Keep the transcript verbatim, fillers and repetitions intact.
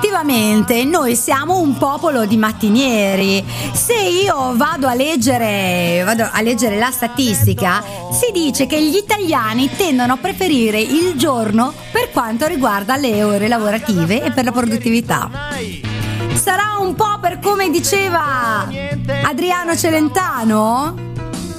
effettivamente noi siamo un popolo di mattinieri. Se io vado a leggere vado a leggere la statistica, si dice che gli italiani tendono a preferire il giorno per quanto riguarda le ore lavorative e per la produttività. Sarà un po' per come diceva Adriano Celentano?